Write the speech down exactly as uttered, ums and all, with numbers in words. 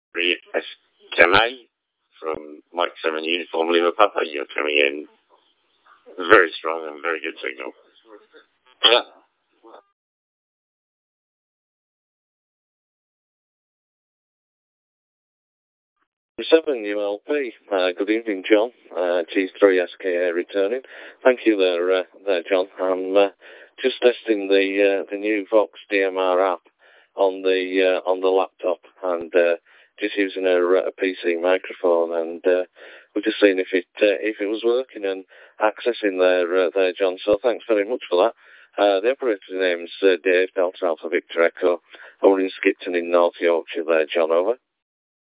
Yes, Chennai from Mike seven Uniform Lima Papa, you're coming in very strong and very good signal. Yeah. seven U L P. Uh, good evening, John. Uh, G three S K A returning. Thank you there, uh, there John. I'm uh, just testing the uh, the new Vox D M R app on the uh, on the laptop and uh, just using a, a P C microphone, and uh, we're just seeing if it uh, if it was working and accessing there, uh, there, John. So thanks very much for that. Uh, the operator's name's uh, Dave Delta Alpha Victor Echo. Over in Skipton in North Yorkshire there, John. Over.